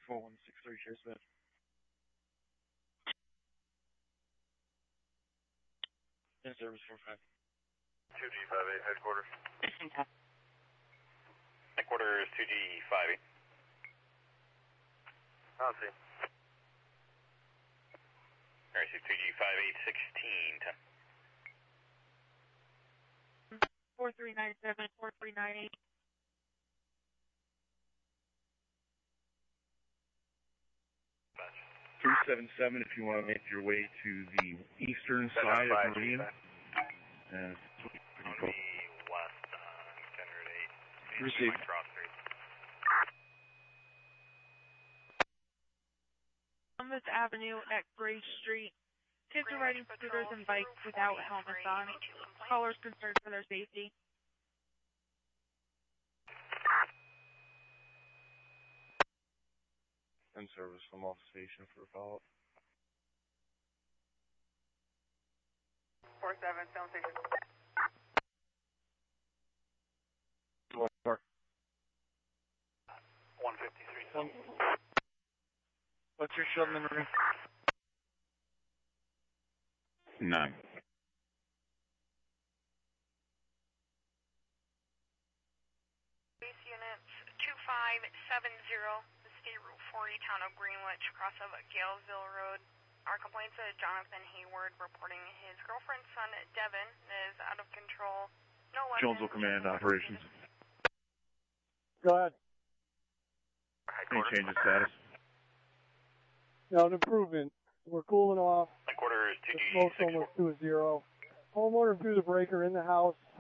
4163 Sheriff's Bed. In service 45. 2G58 headquarters. Headquarters 2G58. I'll see. Alright, so 2G5816, 10. 4397, 4398. Match. 377 if you want to make your way to the eastern side of Marine. On the west on Kendrick 8. Received. Cross Street. Columbus Avenue at Gray Street. Kids are riding scooters and bikes without helmets on. Callers concerned for their safety. In service from off station for a follow-up. 47, sound station. Park. 153. What's your shell number? 9. Police units 2570, the State Route 40, town of Greenwich, across of Galesville Road. Our complaints of Jonathan Hayward reporting his girlfriend's son, Devin, is out of control. No weapons. Jonesville Command Operations. Go ahead. Any change in status? No, an improvement. We're cooling off. Headquarters The smoke's 2G64. almost to a 0. Homeowner threw the breaker in the house.